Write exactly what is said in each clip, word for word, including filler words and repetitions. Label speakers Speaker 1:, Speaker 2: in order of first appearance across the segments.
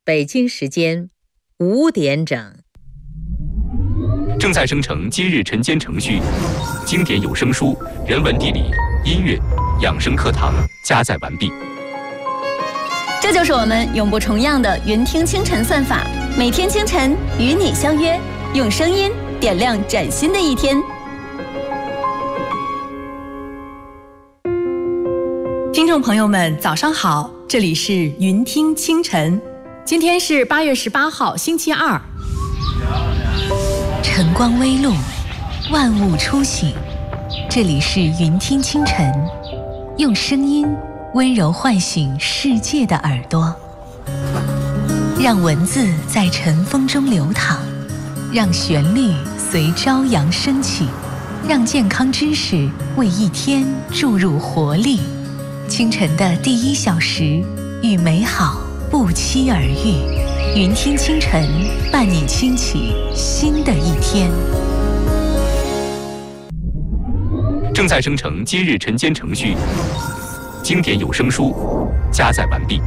Speaker 1: 北京时间五点整。
Speaker 2: 正在生成今日晨间程序，经典有声书、人文地理、音乐、养生课堂加载完毕。
Speaker 3: 这就是我们永不重样的云听清晨算法，每天清晨与你相约，用声音点亮崭新的一天。
Speaker 4: 听众朋友们，早上好，这里是云听清晨，今天是八月十八号，星期二。
Speaker 5: 晨光微露，万物初醒，这里是云听清晨，用声音温柔唤醒世界的耳朵，让文字在晨风中流淌，让旋律随朝阳升起，让健康知识为一天注入活力。清晨的第一小时，与美好不期而遇。云听清晨，伴你轻启新的一天。
Speaker 2: 正在生成今日晨间程序，经典有声书加载完毕。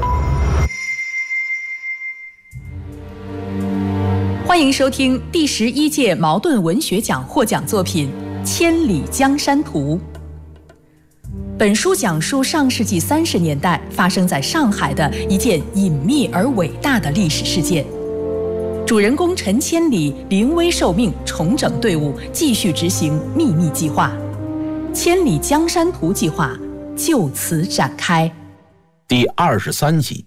Speaker 4: 欢迎收听第十一届茅盾文学奖获奖作品《千里江山图》。本书讲述上世纪三十年代发生在上海的一件隐秘而伟大的历史事件。主人公陈千里临危受命，重整队伍，继续执行秘密计划。千里江山图计划就此展开。
Speaker 6: 第二十三集。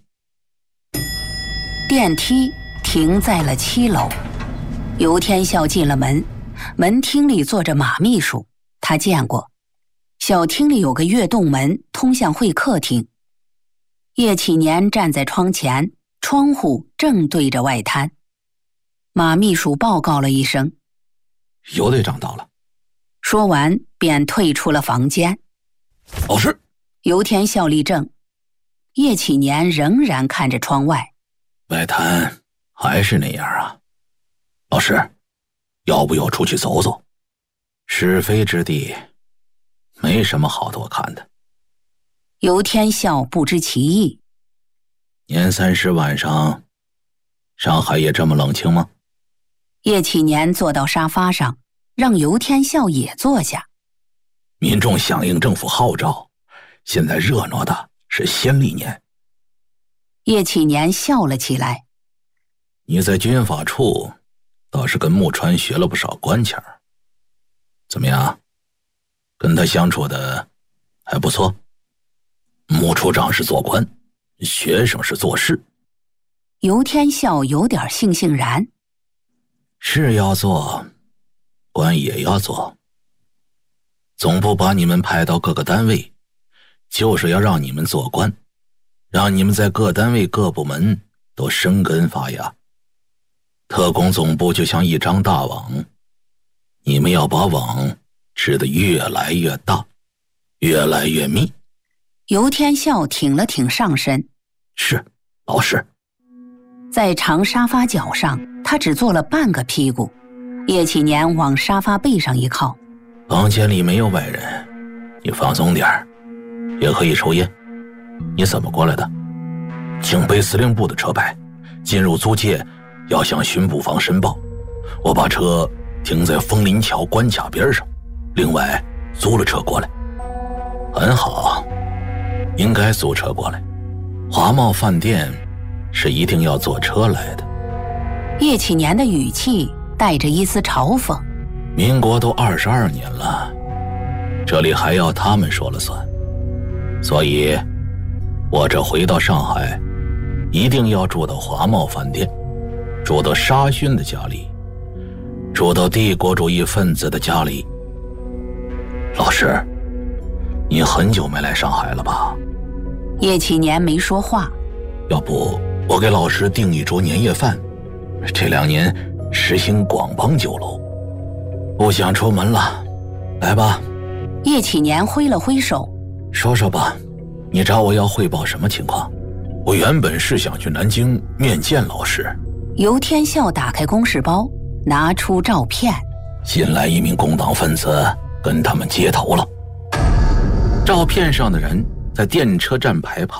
Speaker 7: 电梯停在了七楼，尤天笑进了门，门厅里坐着马秘书，他见过。小厅里有个跃动门，通向会客厅。叶启年站在窗前，窗户正对着外滩。马秘书报告了一声：“
Speaker 6: 尤队长到了。”
Speaker 7: 说完便退出了房间。
Speaker 6: 老师，
Speaker 7: 尤天笑立正，叶启年仍然看着窗外。
Speaker 6: 外滩还是那样啊。老师，要不要出去走走？是非之地，没什么好多看的。
Speaker 7: 尤天笑不知其意。
Speaker 6: 年三十晚上，上海也这么冷清吗？
Speaker 7: 叶启年坐到沙发上，让尤天笑也坐下。
Speaker 6: 民众响应政府号召，现在热闹的是先历年。
Speaker 7: 叶启年笑了起来。
Speaker 6: 你在军法处倒是跟木川学了不少官腔，怎么样？跟他相处的还不错。穆处长是做官，学生是做事。
Speaker 7: 尤天笑有点悻悻然。
Speaker 6: 事要做，官也要做。总部把你们派到各个单位，就是要让你们做官，让你们在各单位各部门都生根发芽。特工总部就像一张大网，你们要把网织得越来越大，越来越密。
Speaker 7: 尤天笑挺了挺上身。
Speaker 6: 是，老师。
Speaker 7: 在长沙发角上，他只坐了半个屁股。叶启年往沙发背上一靠。
Speaker 6: 房间里没有外人，你放松点儿，也可以抽烟。你怎么过来的？警备司令部的车牌，进入租界要向巡捕房申报。我把车停在枫林桥关卡边上，另外租了车过来。很好，应该租车过来。华茂饭店是一定要坐车来的。
Speaker 7: 叶启年的语气带着一丝嘲讽。
Speaker 6: 民国都二十二年了，这里还要他们说了算。所以我这回到上海，一定要住到华茂饭店，住到沙勋的家里，住到帝国主义分子的家里。老师，你很久没来上海了吧？
Speaker 7: 叶启年没说话。
Speaker 6: 要不我给老师订一桌年夜饭，这两年实行广帮酒楼。不想出门了，来吧。
Speaker 7: 叶启年挥了挥手。
Speaker 6: 说说吧，你找我要汇报什么情况？我原本是想去南京面见老师。
Speaker 7: 尤天笑打开公事包，拿出照片。
Speaker 6: 新来一名工党分子跟他们接头了。照片上的人在电车站牌旁